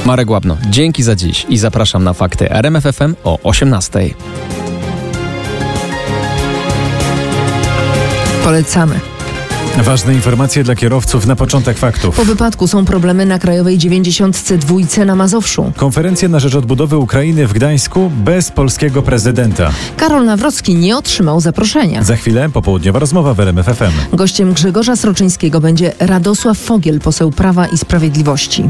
Marek Łabno, dzięki za dziś i zapraszam na Fakty RMF FM o 18:00. Polecamy. Ważne informacje dla kierowców na początek faktów. Po wypadku są problemy na Krajowej 92 na Mazowszu. Konferencja na rzecz odbudowy Ukrainy w Gdańsku bez polskiego prezydenta. Karol Nawrocki nie otrzymał zaproszenia. Za chwilę popołudniowa rozmowa w RMF FM. Gościem Grzegorza Sroczyńskiego będzie Radosław Fogiel, poseł Prawa i Sprawiedliwości.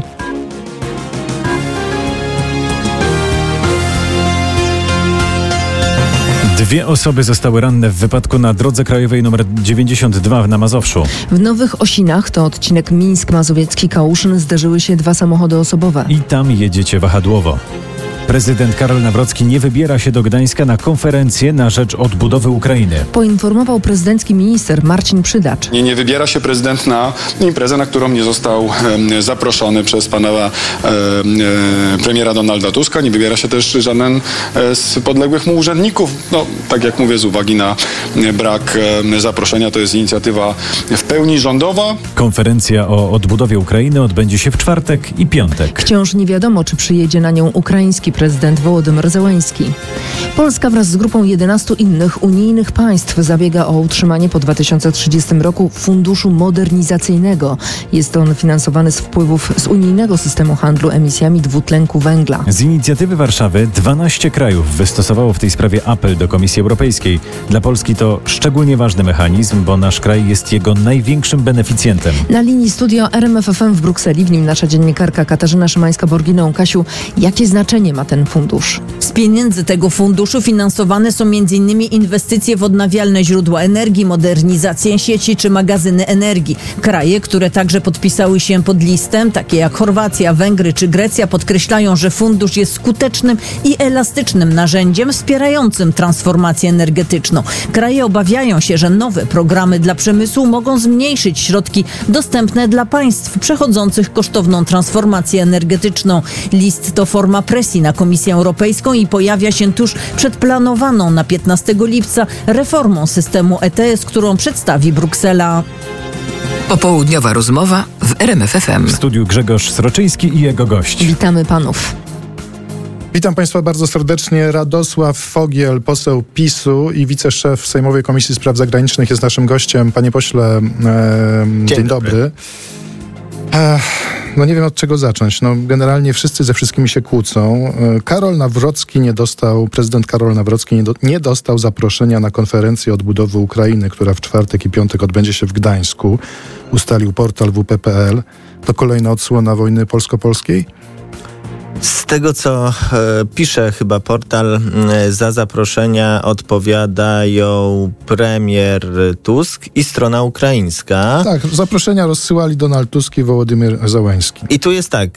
Dwie osoby zostały ranne w wypadku na drodze krajowej nr 92 na Mazowszu. W Nowych Osinach, to odcinek Mińsk Mazowiecki-Kałuszyn, zderzyły się dwa samochody osobowe. I tam jedziecie wahadłowo. Prezydent Karol Nawrocki nie wybiera się do Gdańska na konferencję na rzecz odbudowy Ukrainy. Poinformował prezydencki minister Marcin Przydacz. Nie wybiera się prezydent na imprezę, na którą nie został zaproszony przez pana premiera Donalda Tuska. Nie wybiera się też żaden z podległych mu urzędników. No, tak jak mówię, z uwagi na brak zaproszenia, to jest inicjatywa w pełni rządowa. Konferencja o odbudowie Ukrainy odbędzie się w czwartek i piątek. Wciąż nie wiadomo, czy przyjedzie na nią ukraiński prezydent Wołodymyr Zełenski. Polska wraz z grupą 11 innych unijnych państw zabiega o utrzymanie po 2030 roku funduszu modernizacyjnego. Jest on finansowany z wpływów z unijnego systemu handlu emisjami dwutlenku węgla. Z inicjatywy Warszawy 12 krajów wystosowało w tej sprawie apel do Komisji Europejskiej. Dla Polski to szczególnie ważny mechanizm, bo nasz kraj jest jego największym beneficjentem. Na linii studio RMF FM w Brukseli, w nim nasza dziennikarka Katarzyna Szymańska-Borginą. Kasiu, jakie znaczenie ma ten fundusz? Z pieniędzy tego funduszu finansowane są m.in. inwestycje w odnawialne źródła energii, modernizację sieci czy magazyny energii. Kraje, które także podpisały się pod listem, takie jak Chorwacja, Węgry czy Grecja, podkreślają, że fundusz jest skutecznym i elastycznym narzędziem wspierającym transformację energetyczną. Kraje obawiają się, że nowe programy dla przemysłu mogą zmniejszyć środki dostępne dla państw przechodzących kosztowną transformację energetyczną. List to forma presji na Komisję Europejską i pojawia się tuż przed planowaną na 15 lipca reformą systemu ETS, którą przedstawi Bruksela. Popołudniowa rozmowa w RMF FM. W studiu Grzegorz Sroczyński i jego gość. Witamy panów. Witam Państwa bardzo serdecznie. Radosław Fogiel, poseł PiS-u i wiceszef Sejmowej Komisji Spraw Zagranicznych jest naszym gościem. Panie pośle, dzień dobry. No nie wiem od czego zacząć. No generalnie wszyscy ze wszystkimi się kłócą. Prezydent Karol Nawrocki nie dostał zaproszenia na konferencję odbudowy Ukrainy, która w czwartek i piątek odbędzie się w Gdańsku. Ustalił portal WP.pl. To kolejna odsłona wojny polsko-polskiej? Z tego, co pisze chyba portal, za zaproszenia odpowiadają premier Tusk i strona ukraińska. Tak, zaproszenia rozsyłali Donald Tusk i Wołodymyr Zełenski. I tu jest tak,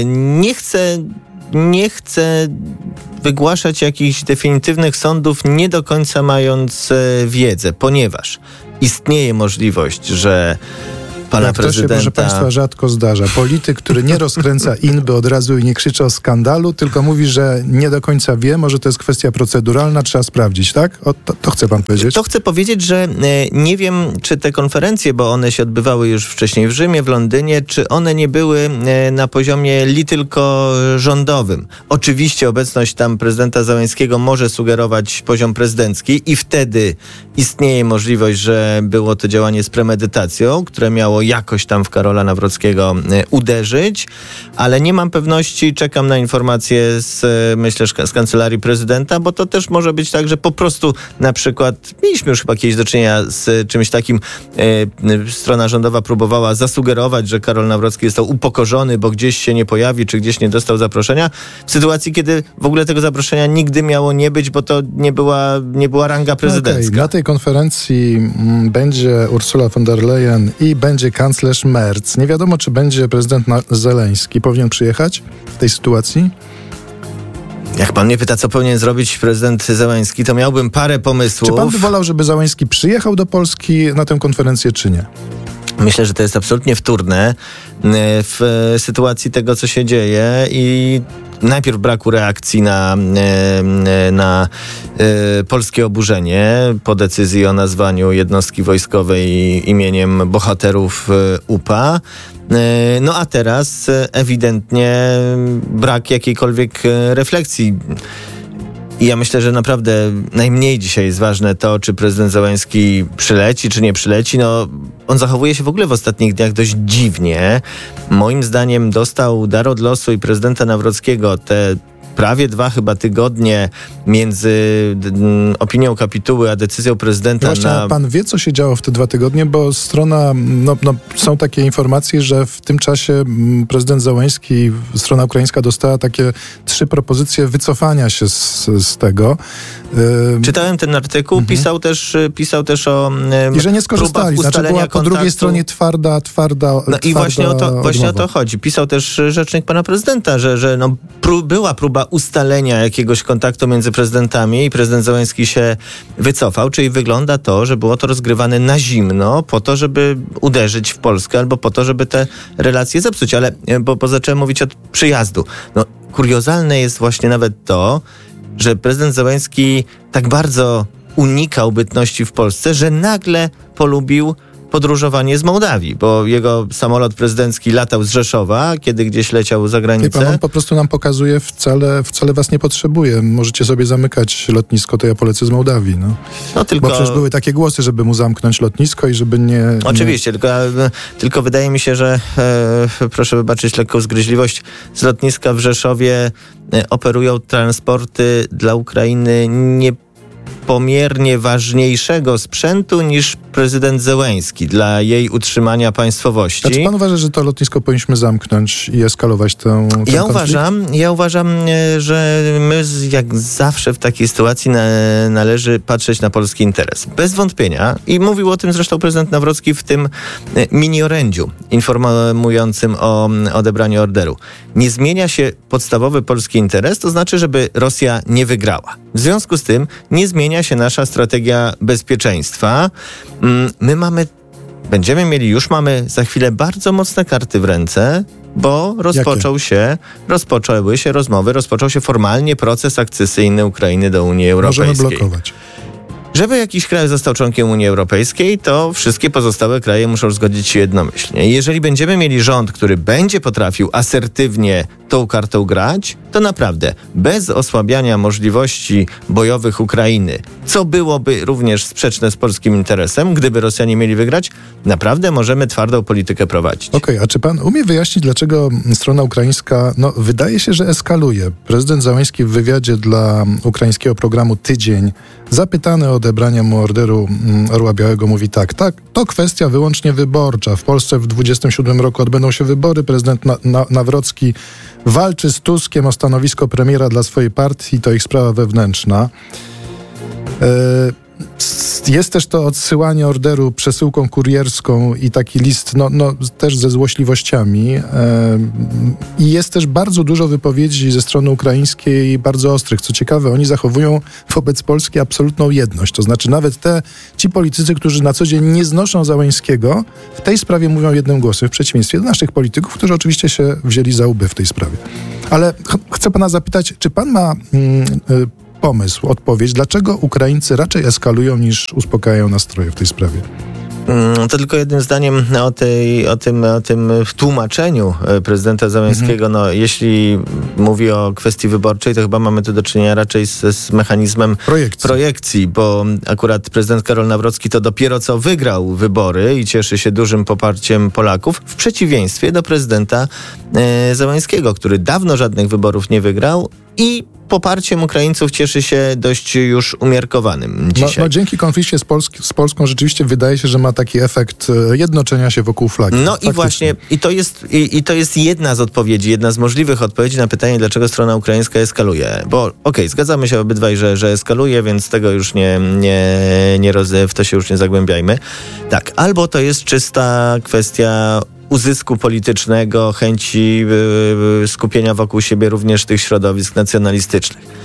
nie chcę wygłaszać jakichś definitywnych sądów, nie do końca mając wiedzę, ponieważ istnieje możliwość, że pana prezydenta... To się, proszę Państwa, rzadko zdarza. Polityk, który nie rozkręca inby od razu i nie krzyczy o skandalu, tylko mówi, że nie do końca wie, może to jest kwestia proceduralna, trzeba sprawdzić, tak? To chce pan powiedzieć? To chcę powiedzieć, że nie wiem, czy te konferencje, bo one się odbywały już wcześniej w Rzymie, w Londynie, czy one nie były na poziomie tylko rządowym. Oczywiście obecność tam prezydenta Zełenskiego może sugerować poziom prezydencki i wtedy istnieje możliwość, że było to działanie z premedytacją, które miało jakoś tam w Karola Nawrockiego uderzyć, ale nie mam pewności, czekam na informacje myślę, z Kancelarii Prezydenta, bo to też może być tak, że po prostu na przykład, mieliśmy już chyba kiedyś do czynienia z czymś takim, strona rządowa próbowała zasugerować, że Karol Nawrocki został upokorzony, bo gdzieś się nie pojawi, czy gdzieś nie dostał zaproszenia, w sytuacji, kiedy w ogóle tego zaproszenia nigdy miało nie być, bo to nie była ranga prezydencka. Okay. Na tej konferencji będzie Ursula von der Leyen i będzie kanclerz Merz. Nie wiadomo, czy będzie prezydent Zełenski. Powinien przyjechać w tej sytuacji? Jak pan mnie pyta, co powinien zrobić prezydent Zełenski, to miałbym parę pomysłów. Czy pan by wolał, żeby Zełenski przyjechał do Polski na tę konferencję, czy nie? Myślę, że to jest absolutnie wtórne w sytuacji tego, co się dzieje i najpierw braku reakcji na polskie oburzenie po decyzji o nazwaniu jednostki wojskowej imieniem bohaterów UPA. No a teraz ewidentnie brak jakiejkolwiek refleksji. I ja myślę, że naprawdę najmniej dzisiaj jest ważne to, czy prezydent Zełenski przyleci, czy nie przyleci. No, on zachowuje się w ogóle w ostatnich dniach dość dziwnie. Moim zdaniem dostał dar od losu i prezydenta Nawrockiego te prawie 2 chyba tygodnie między opinią kapituły a decyzją prezydenta. Właśnie, pan wie, co się działo w te 2 tygodnie, bo strona, są takie informacje, że w tym czasie prezydent Zełenski, strona ukraińska dostała takie 3 propozycje wycofania się z tego. Czytałem ten artykuł, pisał też o i że nie skorzystali, znaczy była po drugiej stronie twarda no i właśnie o to chodzi. Pisał też rzecznik pana prezydenta, że była próba ustalenia jakiegoś kontaktu między prezydentami i prezydent Zełenski się wycofał, czyli wygląda to, że było to rozgrywane na zimno po to, żeby uderzyć w Polskę albo po to, żeby te relacje zepsuć, ale bo zacząłem mówić od przyjazdu. No, kuriozalne jest właśnie nawet to, że prezydent Zełenski tak bardzo unikał bytności w Polsce, że nagle polubił podróżowanie z Mołdawii, bo jego samolot prezydencki latał z Rzeszowa, kiedy gdzieś leciał za granicę. Pan, on po prostu nam pokazuje, wcale was nie potrzebuje. Możecie sobie zamykać lotnisko, to ja polecę z Mołdawii. No tylko... Bo przecież były takie głosy, żeby mu zamknąć lotnisko i żeby nie... Oczywiście, tylko wydaje mi się, że proszę wybaczyć lekką zgryźliwość, z lotniska w Rzeszowie operują transporty dla Ukrainy niepomiernie ważniejszego sprzętu niż prezydent Zełenski dla jej utrzymania państwowości. A czy pan uważa, że to lotnisko powinniśmy zamknąć i eskalować ten konflikt? Ja uważam, że my jak zawsze w takiej sytuacji należy patrzeć na polski interes. Bez wątpienia. I mówił o tym zresztą prezydent Nawrocki w tym mini-orędziu informującym o odebraniu orderu. Nie zmienia się podstawowy polski interes, to znaczy, żeby Rosja nie wygrała. W związku z tym nie zmienia się nasza strategia bezpieczeństwa. Już mamy za chwilę bardzo mocne karty w ręce, bo rozpoczęły się rozmowy, rozpoczął się formalnie proces akcesyjny Ukrainy do Unii Europejskiej. Możemy blokować. Żeby jakiś kraj został członkiem Unii Europejskiej, to wszystkie pozostałe kraje muszą zgodzić się jednomyślnie. Jeżeli będziemy mieli rząd, który będzie potrafił asertywnie tą kartą grać, to naprawdę bez osłabiania możliwości bojowych Ukrainy, co byłoby również sprzeczne z polskim interesem, gdyby Rosjanie mieli wygrać, naprawdę możemy twardą politykę prowadzić. Okej, a czy pan umie wyjaśnić, dlaczego strona ukraińska, wydaje się, że eskaluje? Prezydent Zełenski w wywiadzie dla ukraińskiego programu Tydzień, zapytany o odebranie mu orderu Orła Białego, mówi tak, to kwestia wyłącznie wyborcza. W Polsce w 2027 roku odbędą się wybory. Prezydent Nawrocki walczy z Tuskiem o stanowisko premiera dla swojej partii, to ich sprawa wewnętrzna. Jest też to odsyłanie orderu przesyłką kurierską i taki list, też ze złośliwościami. I jest też bardzo dużo wypowiedzi ze strony ukraińskiej, bardzo ostrych. Co ciekawe, oni zachowują wobec Polski absolutną jedność. To znaczy nawet ci politycy, którzy na co dzień nie znoszą Zełenskiego, w tej sprawie mówią jednym głosem, w przeciwieństwie do naszych polityków, którzy oczywiście się wzięli za łby w tej sprawie. Ale chcę pana zapytać, czy pan ma pomysł, odpowiedź, dlaczego Ukraińcy raczej eskalują niż uspokajają nastroje w tej sprawie? To tylko jednym zdaniem o tym tłumaczeniu prezydenta Zełenskiego. Jeśli mówi o kwestii wyborczej, to chyba mamy tu do czynienia raczej z mechanizmem projekcji, bo akurat prezydent Karol Nawrocki to dopiero co wygrał wybory i cieszy się dużym poparciem Polaków, w przeciwieństwie do prezydenta Zełenskiego, który dawno żadnych wyborów nie wygrał i poparciem Ukraińców cieszy się dość już umiarkowanym dzisiaj. Dzięki konflikcie z Polską rzeczywiście wydaje się, że ma taki efekt jednoczenia się wokół flagi. I właśnie, to jest jedna z odpowiedzi, jedna z możliwych odpowiedzi na pytanie, dlaczego strona ukraińska eskaluje. Bo zgadzamy się obydwaj, że eskaluje, więc tego już w to się już nie zagłębiajmy. Tak, albo to jest czysta kwestia uzysku politycznego, chęci skupienia wokół siebie również tych środowisk nacjonalistycznych.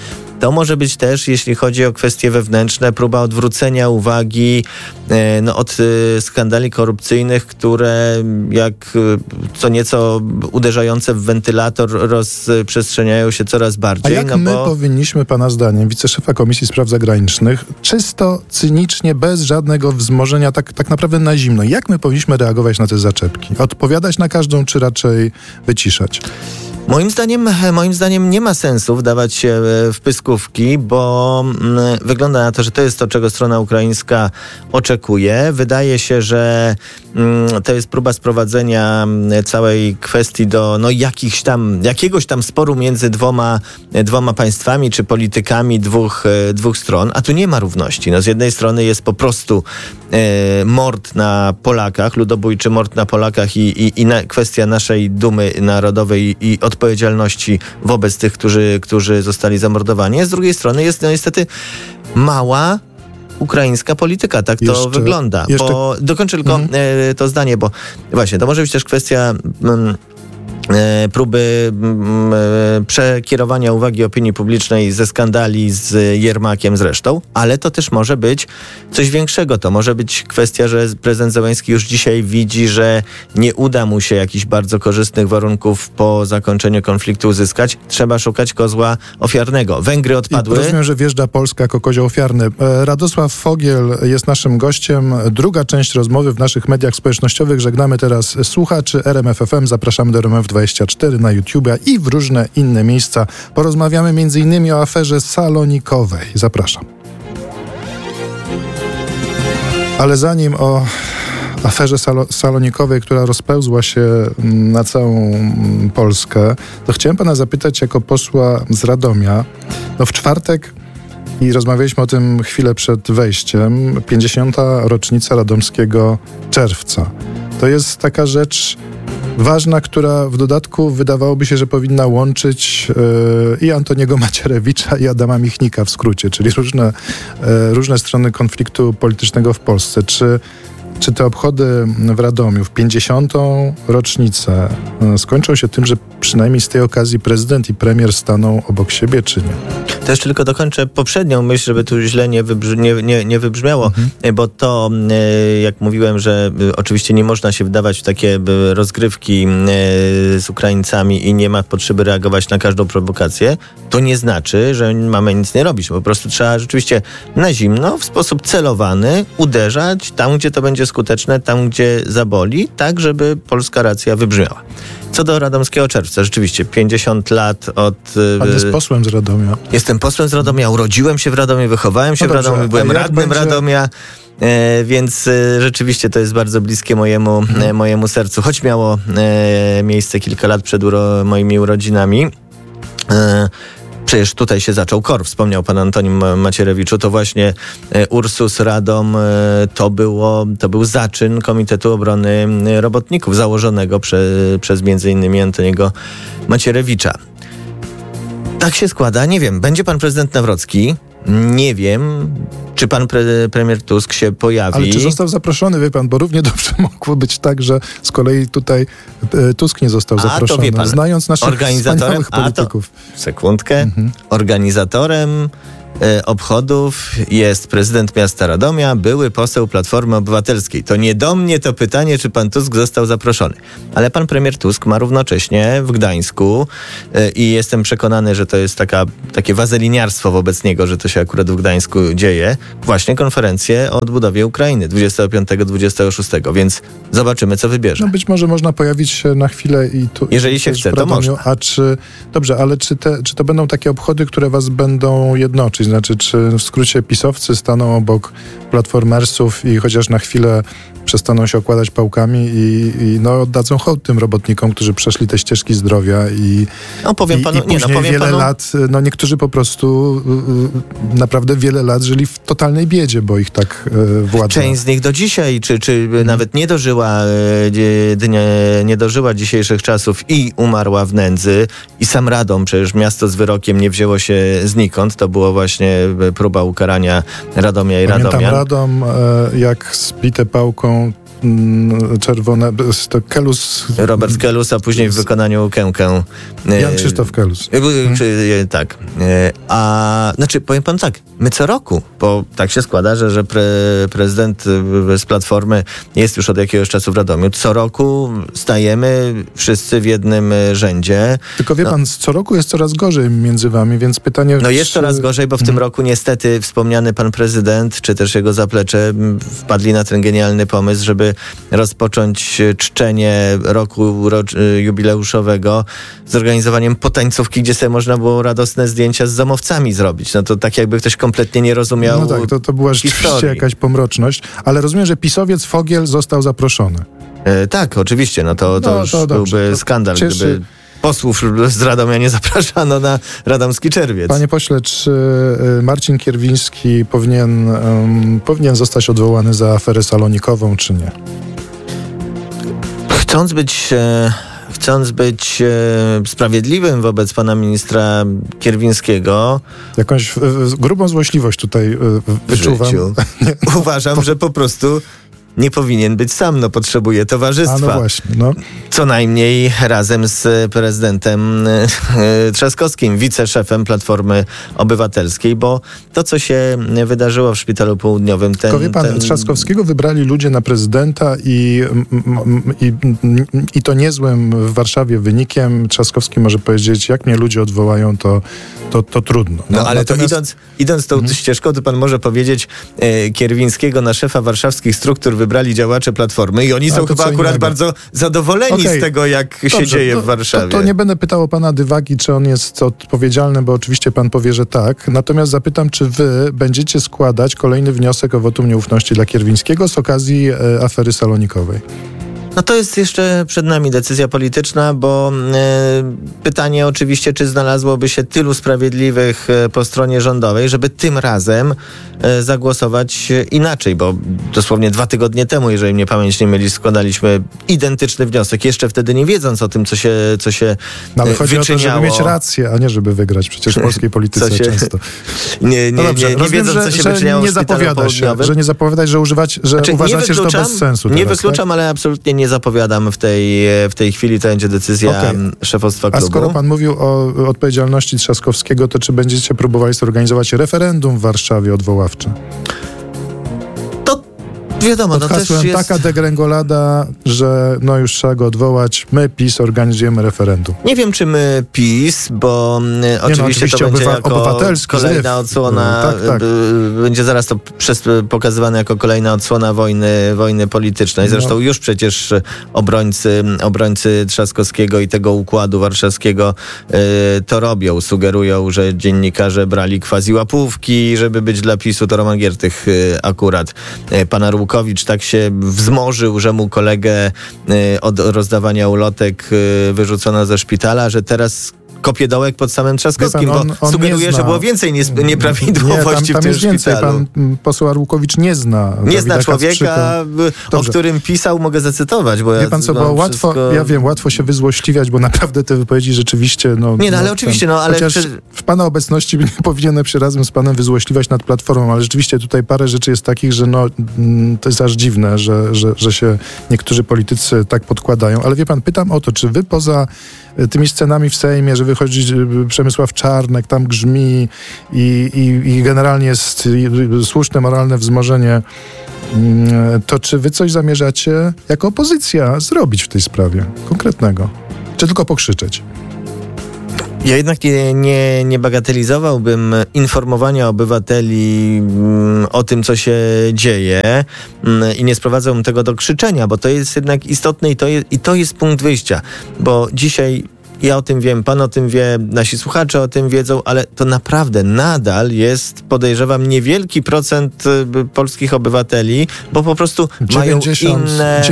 To może być też, jeśli chodzi o kwestie wewnętrzne, próba odwrócenia uwagi od skandali korupcyjnych, które jak co nieco uderzające w wentylator rozprzestrzeniają się coraz bardziej. A jak my powinniśmy, pana zdaniem, wiceszefa Komisji Spraw Zagranicznych, czysto, cynicznie, bez żadnego wzmożenia, tak naprawdę na zimno, jak my powinniśmy reagować na te zaczepki? Odpowiadać na każdą, czy raczej wyciszać? Moim zdaniem nie ma sensu wdawać się w pyskówki, bo wygląda na to, że to jest to, czego strona ukraińska oczekuje. Wydaje się, że to jest próba sprowadzenia całej kwestii do jakiegoś tam sporu między dwoma państwami czy politykami dwóch stron, a tu nie ma równości. Z jednej strony jest po prostu mord na Polakach, ludobójczy mord na Polakach i kwestia naszej dumy narodowej i odpowiedzialności wobec tych, którzy zostali zamordowani. A z drugiej strony jest niestety mała ukraińska polityka. Tak to wygląda. Bo dokończę tylko to zdanie, bo właśnie to może być też kwestia próby przekierowania uwagi opinii publicznej ze skandali z Jermakiem zresztą, ale to też może być coś większego. To może być kwestia, że prezydent Zełenski już dzisiaj widzi, że nie uda mu się jakichś bardzo korzystnych warunków po zakończeniu konfliktu uzyskać. Trzeba szukać kozła ofiarnego. Węgry odpadły. Rozumiem, że wjeżdża Polska jako kozioł ofiarny. Radosław Fogiel jest naszym gościem. Druga część rozmowy w naszych mediach społecznościowych. Żegnamy teraz słuchaczy RMF FM. Zapraszamy do RMF24 na YouTube i w różne inne miejsca. Porozmawiamy m.in. o aferze salonikowej. Zapraszam. Ale zanim o aferze salonikowej, która rozpełzła się na całą Polskę, to chciałem pana zapytać jako posła z Radomia. W czwartek, i rozmawialiśmy o tym chwilę przed wejściem, 50. rocznica radomskiego czerwca. To jest taka rzecz ważna, która w dodatku wydawałoby się, że powinna łączyć i Antoniego Macierewicza, i Adama Michnika w skrócie, czyli różne strony konfliktu politycznego w Polsce. Czy te obchody w Radomiu w 50. rocznicę skończą się tym, że przynajmniej z tej okazji prezydent i premier staną obok siebie, czy nie? To jeszcze tylko dokończę poprzednią myśl, żeby tu źle nie wybrzmiało, bo to, jak mówiłem, że oczywiście nie można się wdawać w takie rozgrywki z Ukraińcami i nie ma potrzeby reagować na każdą prowokację, to nie znaczy, że mamy nic nie robić. Po prostu trzeba rzeczywiście na zimno, w sposób celowany uderzać tam, gdzie to będzie skuteczne, tam, gdzie zaboli, tak, żeby polska racja wybrzmiała. Co do radomskiego czerwca, rzeczywiście 50 lat od... Pan jest posłem z Radomia. Jestem posłem z Radomia, urodziłem się w Radomiu, wychowałem się w Radomiu, byłem radnym Radomia, więc rzeczywiście to jest bardzo bliskie mojemu sercu, choć miało miejsce kilka lat przed moimi urodzinami. Przecież tutaj się zaczął KOR, wspomniał pan Antonim Macierewiczu, to właśnie Ursus Radom to był zaczyn Komitetu Obrony Robotników założonego przez między innymi Antoniego Macierewicza. Tak się składa, nie wiem, będzie pan prezydent Nawrocki, nie wiem, czy pan premier Tusk się pojawi. Ale czy został zaproszony, wie pan, bo równie dobrze mogło być tak, że z kolei tutaj Tusk nie został zaproszony, to wie pan, znając naszych wspaniałych polityków. Sekundkę. Organizatorem obchodów jest prezydent miasta Radomia, były poseł Platformy Obywatelskiej. To nie do mnie to pytanie, czy pan Tusk został zaproszony. Ale pan premier Tusk ma równocześnie w Gdańsku i jestem przekonany, że to jest takie wazeliniarstwo wobec niego, że to się akurat w Gdańsku dzieje, właśnie konferencję o odbudowie Ukrainy 25-26, więc zobaczymy, co wybierze. Być może można pojawić się na chwilę i tu... Jeżeli się chce, to można. Dobrze, ale czy to będą takie obchody, które was będą jednoczyć? Znaczy, czy w skrócie pisowcy staną obok platformersów i chociaż na chwilę przestaną się okładać pałkami i oddadzą hołd tym robotnikom, którzy przeszli te ścieżki zdrowia i później wiele lat, niektórzy po prostu naprawdę wiele lat żyli w totalnej biedzie, bo ich tak władza... Część z nich do dzisiaj, czy nawet nie dożyła dzisiejszych czasów i umarła w nędzy. I sam Radom, przecież miasto z wyrokiem nie wzięło się znikąd. To było właśnie próba ukarania Radomia i Radomian. Pamiętam Radom, jak z bite pałką czerwone, to Kelus... Robert Kelus, a później w wykonaniu Kękę. Jan Krzysztof Kelus. Tak. Znaczy, powiem pan tak, my co roku, bo tak się składa, że prezydent z Platformy jest już od jakiegoś czasu w Radomiu, co roku stajemy wszyscy w jednym rzędzie. Tylko wie pan, co roku jest coraz gorzej między wami, więc pytanie... No jest coraz gorzej, bo w tym roku niestety wspomniany pan prezydent, czy też jego zaplecze wpadli na ten genialny pomysł, żeby rozpocząć czczenie roku jubileuszowego z organizowaniem potańcówki, gdzie sobie można było radosne zdjęcia z zamowcami zrobić. No to tak jakby ktoś kompletnie nie rozumiał. No tak, to była rzeczywiście jakaś pomroczność, ale rozumiem, że pisowiec Fogiel został zaproszony. Tak, oczywiście, to już byłby skandal, gdyby posłów z Radomia nie zapraszano na radomski czerwiec. Panie pośle, czy Marcin Kierwiński powinien zostać odwołany za aferę salonikową, czy nie? Chcąc być sprawiedliwym wobec pana ministra Kierwińskiego... Jakąś grubą złośliwość tutaj wyczuwam. Uważam, że po prostu nie powinien być sam, potrzebuje towarzystwa. No właśnie, Co najmniej razem z prezydentem Trzaskowskim, wiceszefem Platformy Obywatelskiej, bo to, co się wydarzyło w Szpitalu Południowym... Wie pan, Trzaskowskiego wybrali ludzie na prezydenta i to niezłym w Warszawie wynikiem. Trzaskowski może powiedzieć, jak mnie ludzie odwołają, to trudno. Ale natomiast... to idąc tą ścieżką, to pan może powiedzieć, Kierwińskiego na szefa warszawskich struktur wybrali działacze Platformy i oni są chyba akurat bardzo zadowoleni z tego, jak się dzieje w Warszawie. To nie będę pytał o pana dywagi, czy on jest odpowiedzialny, bo oczywiście pan powie, że tak. Natomiast zapytam, czy wy będziecie składać kolejny wniosek o wotum nieufności dla Kierwińskiego z okazji afery salonikowej? To jest jeszcze przed nami decyzja polityczna, bo pytanie oczywiście, czy znalazłoby się tylu sprawiedliwych po stronie rządowej, żeby tym razem zagłosować inaczej, bo dosłownie 2 tygodnie temu, jeżeli mnie pamięć nie myli, składaliśmy identyczny wniosek, jeszcze wtedy nie wiedząc o tym, co się ale chodzi o to, żeby mieć rację, a nie żeby wygrać. Przecież w polskiej polityce często. Nie wiedząc, co się wyczyniało w Szpitalu Południowym. Że nie zapowiadać, że uważacie, że to bez sensu. Nie wykluczam, ale absolutnie nie zapowiadam w tej chwili, to będzie decyzja szefostwa klubu. A skoro pan mówił o odpowiedzialności Trzaskowskiego, to czy będziecie próbowali zorganizować referendum w Warszawie odwoławcze? Wiadomo, pod hasłem też jest taka degrengolada, że już trzeba go odwołać. My, PiS, organizujemy referendum. Nie wiem, czy my PiS, bo oczywiście to będzie jako kolejna odsłona, będzie zaraz to pokazywane jako kolejna odsłona wojny politycznej. Zresztą już przecież obrońcy Trzaskowskiego i tego układu warszawskiego to robią. Sugerują, że dziennikarze brali quasi-łapówki, żeby być dla PiS-u. To Roman Giertych akurat. Pana Rukowicz tak się wzmożył, że mu kolegę od rozdawania ulotek wyrzucono ze szpitala, że teraz kopie dołek pod samym Trzaskowskim, bo sugeruje, że było więcej nieprawidłowości w tym szpitalu. Pan poseł Arłukowicz nie zna człowieka, o którym pisał, mogę zacytować. Bo wie pan co, bo łatwo się wyzłośliwiać, bo naprawdę te wypowiedzi rzeczywiście... ale oczywiście, ale... Chociaż w pana obecności nie powinienem się razem z panem wyzłośliwać nad Platformą, ale rzeczywiście tutaj parę rzeczy jest takich, że to jest aż dziwne, że się niektórzy politycy tak podkładają. Ale wie pan, pytam o to, czy wy poza tymi scenami w Sejmie, że wychodzi Przemysław Czarnek, tam grzmi i generalnie jest słuszne, moralne wzmożenie, to czy wy coś zamierzacie jako opozycja zrobić w tej sprawie konkretnego? Czy tylko pokrzyczeć? Ja jednak nie bagatelizowałbym informowania obywateli o tym, co się dzieje i nie sprowadzałbym tego do krzyczenia, bo to jest jednak istotne i to jest punkt wyjścia, bo dzisiaj ja o tym wiem, pan o tym wie, nasi słuchacze o tym wiedzą, ale to naprawdę nadal jest, podejrzewam, niewielki procent polskich obywateli, bo po prostu mają inne...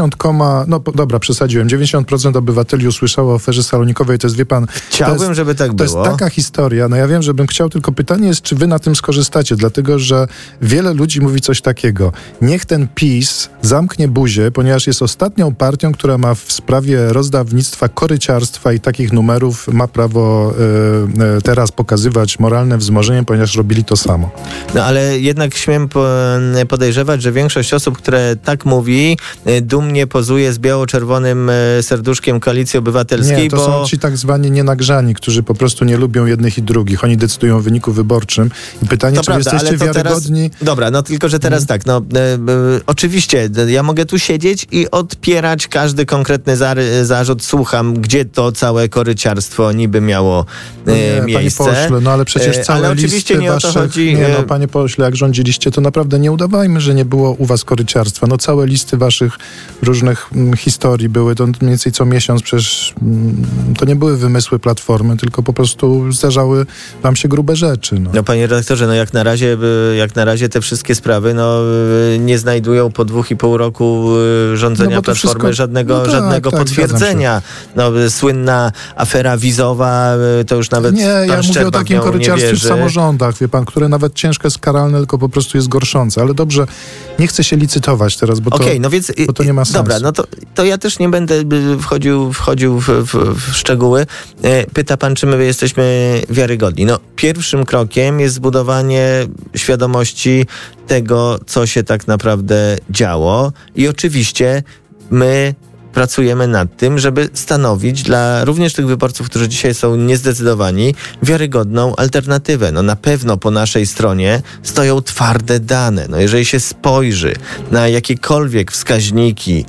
90% obywateli usłyszało o aferze salonikowej, to jest, wie pan... Chciałbym, żeby tak było. To jest taka historia, ja wiem, że bym chciał, tylko pytanie jest, czy wy na tym skorzystacie, dlatego, że wiele ludzi mówi coś takiego. Niech ten PiS zamknie buzię, ponieważ jest ostatnią partią, która ma w sprawie rozdawnictwa, koryciarstwa i takich numerów ma prawo teraz pokazywać moralne wzmożenie, ponieważ robili to samo. No ale jednak śmiem podejrzewać, że większość osób, które tak mówi, dumnie pozuje z biało-czerwonym serduszkiem Koalicji Obywatelskiej. Nie, to są ci tak zwani nienagrzani, którzy po prostu nie lubią jednych i drugich. Oni decydują o wyniku wyborczym. I pytanie, czy jesteście wiarygodni? Dobra, no tylko, że teraz tak, oczywiście, ja mogę tu siedzieć i odpierać każdy konkretny zarzut. Słucham, gdzie to całe koryciarstwo niby miało miejsce. Panie pośle, no ale przecież całe listy nie waszych... o to chodzi. Nie, no panie pośle, jak rządziliście, to naprawdę nie udawajmy, że nie było u was koryciarstwa. No całe listy waszych różnych historii były, to mniej więcej co miesiąc, przecież to nie były wymysły Platformy, tylko po prostu zdarzały wam się grube rzeczy. No panie redaktorze, no jak na razie te wszystkie sprawy nie znajdują po 2,5 roku rządzenia Platformy żadnego potwierdzenia. Słynna afera wizowa, to już nawet ja mówię o takim koryciarstwie w samorządach, wie pan, które nawet ciężko jest karalne, tylko po prostu jest gorszące. Ale dobrze, nie chcę się licytować teraz, bo to nie ma sensu. Dobra, no to ja też nie będę wchodził w szczegóły. Pyta pan, czy my jesteśmy wiarygodni. No, pierwszym krokiem jest zbudowanie świadomości tego, co się tak naprawdę działo i oczywiście my pracujemy nad tym, żeby stanowić dla również tych wyborców, którzy dzisiaj są niezdecydowani, wiarygodną alternatywę. No na pewno po naszej stronie stoją twarde dane. No jeżeli się spojrzy na jakiekolwiek wskaźniki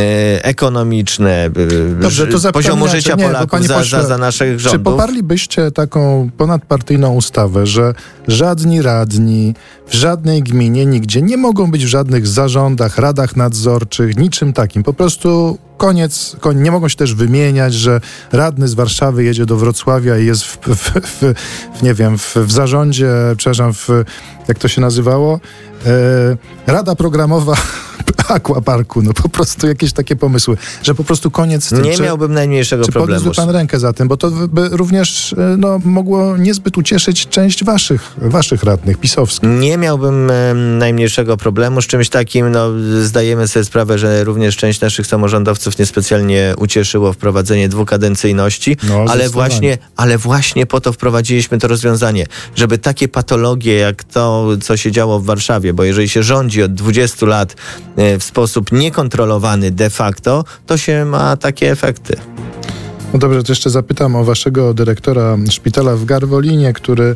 ekonomiczne, dobrze, to poziomu życia Polaków za naszych rządów. Czy poparlibyście taką ponadpartyjną ustawę, że żadni radni w żadnej gminie, nigdzie nie mogą być w żadnych zarządach, radach nadzorczych, niczym takim. Po prostu koniec. Nie mogą się też wymieniać, że radny z Warszawy jedzie do Wrocławia i jest w zarządzie, jak to się nazywało? Rada programowa Aquaparku, no po prostu jakieś takie pomysły, że po prostu koniec z tym. Nie miałbym najmniejszego problemu. Czy podniósłby pan rękę za tym, bo to by również mogło niezbyt ucieszyć część waszych radnych pisowskich. Nie miałbym najmniejszego problemu z czymś takim. Zdajemy sobie sprawę, że również część naszych samorządowców niespecjalnie ucieszyło wprowadzenie dwukadencyjności, ale właśnie po to wprowadziliśmy to rozwiązanie, żeby takie patologie jak to, co się działo w Warszawie, bo jeżeli się rządzi od 20 lat w sposób niekontrolowany de facto, to się ma takie efekty. No dobrze, to jeszcze zapytam o waszego dyrektora szpitala w Garwolinie, który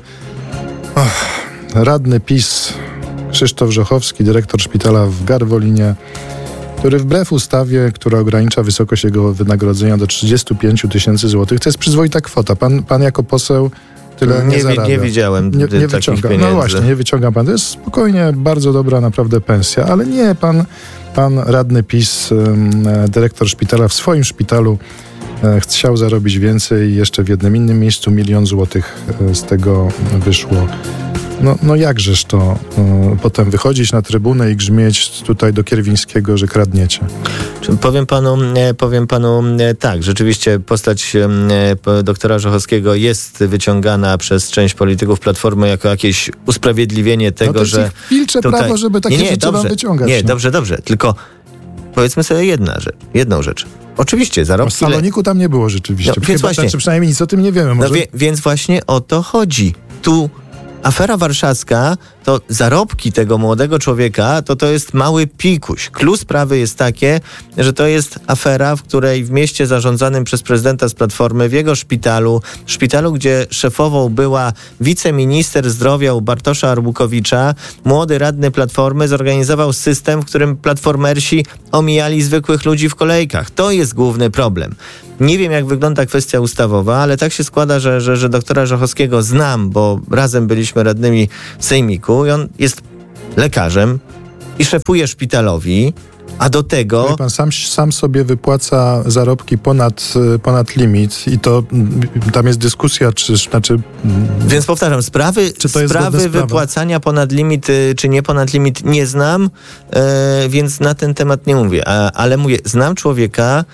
radny PiS Krzysztof Żochowski, dyrektor szpitala w Garwolinie, który wbrew ustawie, która ogranicza wysokość jego wynagrodzenia do 35 000 złotych, to jest przyzwoita kwota. Pan jako poseł tyle nie zarabia. Nie widziałem nie takich pieniędzy. No właśnie, nie wyciąga pan. To jest spokojnie bardzo dobra naprawdę pensja, ale nie, pan radny PiS, dyrektor szpitala w swoim szpitalu chciał zarobić więcej i jeszcze w jednym innym miejscu 1 000 000 złotych z tego wyszło. No jakżeż to potem wychodzić na trybunę i grzmieć tutaj do Kierwińskiego, że kradniecie? Powiem panu tak, rzeczywiście postać doktora Żochowskiego jest wyciągana przez część polityków Platformy jako jakieś usprawiedliwienie tego, to że wilcze prawo, żeby takie rzeczy wam wyciągać. Nie, dobrze, tylko powiedzmy sobie jedną rzecz. Oczywiście, zarobki... W Saloniku tam nie było rzeczywiście. Więc właśnie, czy przynajmniej nic o tym nie wiemy. Może? Więc właśnie o to chodzi. Tu afera warszawska, to zarobki tego młodego człowieka, to jest mały pikuś. Klucz sprawy jest takie, że to jest afera, w której w mieście zarządzanym przez prezydenta z Platformy, w jego szpitalu, gdzie szefową była wiceminister zdrowia u Bartosza Arbukowicza, młody radny Platformy zorganizował system, w którym platformersi omijali zwykłych ludzi w kolejkach. To jest główny problem. Nie wiem, jak wygląda kwestia ustawowa, ale tak się składa, że doktora Żochowskiego znam, bo razem byliśmy radnymi w sejmiku i on jest lekarzem i szefuje szpitalowi, a do tego... Pan sam sobie wypłaca zarobki ponad limit i to tam jest dyskusja, Więc powtarzam, sprawy wypłacania ponad limit czy nie ponad limit nie znam, więc na ten temat nie mówię. Ale mówię, znam człowieka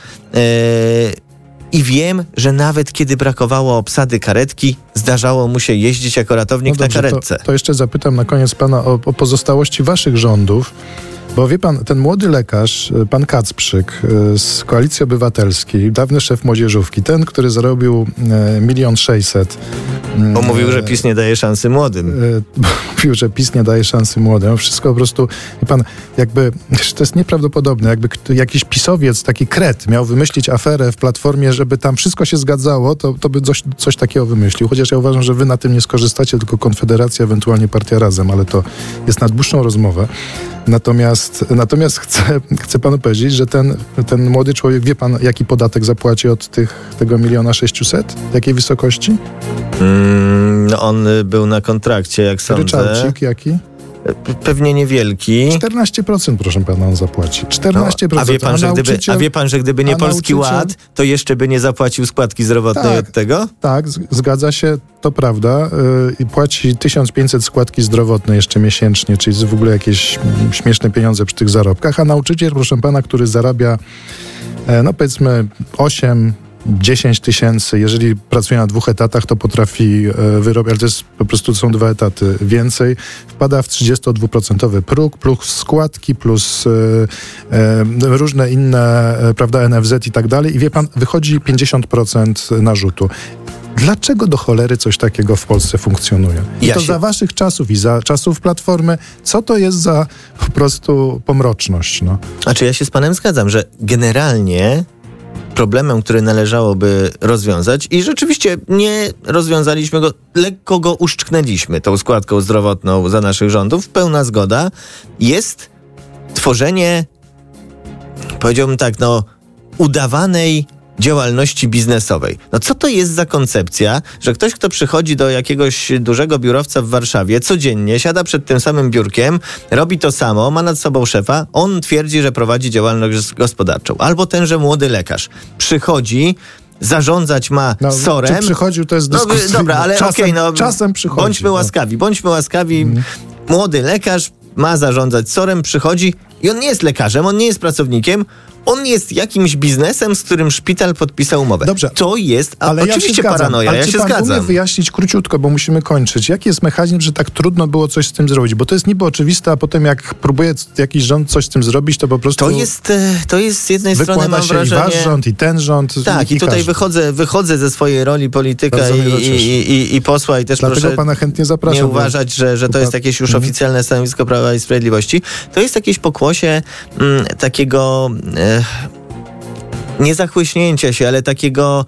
i wiem, że nawet kiedy brakowało obsady karetki, zdarzało mu się jeździć jako ratownik na karetce. To jeszcze zapytam na koniec pana o pozostałości waszych rządów. Bo wie pan, ten młody lekarz, pan Kacprzyk z Koalicji Obywatelskiej, dawny szef młodzieżówki, ten, który zarobił 1 600 000. Bo mówił, że PiS nie daje szansy młodym. Mówił, że PiS nie daje szansy młodym. Wszystko po prostu, wie pan, jakby, to jest nieprawdopodobne, jakby jakiś pisowiec, taki kret miał wymyślić aferę w Platformie, żeby tam wszystko się zgadzało, to by coś takiego wymyślił. Chociaż ja uważam, że wy na tym nie skorzystacie, tylko Konfederacja, ewentualnie Partia Razem, ale to jest na dłuższą rozmowę. Natomiast chcę panu powiedzieć, że ten młody człowiek, wie pan, jaki podatek zapłaci od tego 1 600 000? Jakiej wysokości? On był na kontrakcie, jak sądzę. Ryczałcik jaki? Pewnie niewielki. 14%, proszę pana, on zapłaci. 14%. No, a wie pan, że gdyby nie Polski Ład, to jeszcze by nie zapłacił składki zdrowotnej od tego? Tak, zgadza się, to prawda. I płaci 1500 składki zdrowotnej jeszcze miesięcznie, czyli w ogóle jakieś śmieszne pieniądze przy tych zarobkach. A nauczyciel, proszę pana, który zarabia, no powiedzmy 10 tysięcy, jeżeli pracuje na 2 etatach, to potrafi wyrobić, ale to jest po prostu są 2 etaty więcej, wpada w 32% próg, plus składki, plus różne inne, prawda, NFZ i tak dalej. I wie pan, wychodzi 50% narzutu. Dlaczego do cholery coś takiego w Polsce funkcjonuje? Za waszych czasów i za czasów Platformy, co to jest za po prostu pomroczność? No? Znaczy ja się z panem zgadzam, że generalnie problemem, który należałoby rozwiązać i rzeczywiście nie rozwiązaliśmy go, lekko go uszczknęliśmy tą składką zdrowotną za naszych rządów, pełna zgoda, jest tworzenie, powiedziałbym tak, udawanej działalności biznesowej. No co to jest za koncepcja, że ktoś, kto przychodzi do jakiegoś dużego biurowca w Warszawie, codziennie siada przed tym samym biurkiem, robi to samo, ma nad sobą szefa, on twierdzi, że prowadzi działalność gospodarczą. Albo tenże młody lekarz przychodzi, zarządzać ma SOR-em. Czy przychodził, to jest dyskusyjne. Dobra, ale czasem przychodzi. Bądźmy łaskawi. Młody lekarz ma zarządzać SOR-em, przychodzi i on nie jest lekarzem, on nie jest pracownikiem, on jest jakimś biznesem, z którym szpital podpisał umowę. Dobrze. To jest oczywiście ja paranoja, ja się zgadzam. zgadzam. Umie wyjaśnić króciutko, bo musimy kończyć. Jaki jest mechanizm, że tak trudno było coś z tym zrobić? Bo to jest niby oczywiste, a potem jak próbuje jakiś rząd coś z tym zrobić, to po prostu To jest z jednej strony, mam wrażenie... i wasz rząd, i ten rząd. Tak, i tutaj wychodzę ze swojej roli polityka i posła i też dlatego proszę pana chętnie zapraszam, nie uważać, że to jest jakieś już oficjalne stanowisko Prawa i Sprawiedliwości. To jest jakieś pokłosie takiego nie zachłyśnięcia się, ale takiego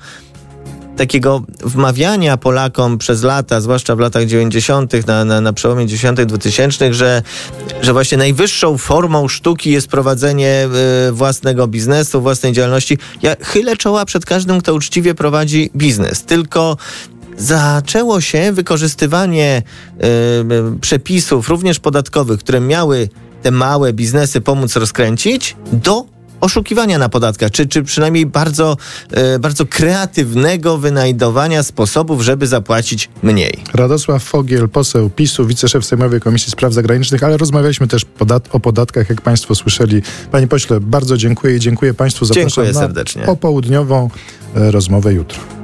wmawiania Polakom przez lata, zwłaszcza w latach 90., na przełomie 90., 2000, że właśnie najwyższą formą sztuki jest prowadzenie własnego biznesu, własnej działalności. Ja chylę czoła przed każdym, kto uczciwie prowadzi biznes. Tylko zaczęło się wykorzystywanie przepisów, również podatkowych, które miały te małe biznesy pomóc rozkręcić, do oszukiwania na podatkach, czy przynajmniej bardzo, bardzo kreatywnego wynajdowania sposobów, żeby zapłacić mniej. Radosław Fogiel, poseł PiS-u, wiceszef Sejmowej Komisji Spraw Zagranicznych, ale rozmawialiśmy też o podatkach, jak państwo słyszeli. Panie pośle, bardzo dziękuję i dziękuję państwu. Zapraszam dziękuję serdecznie. Na popołudniową rozmowę jutro.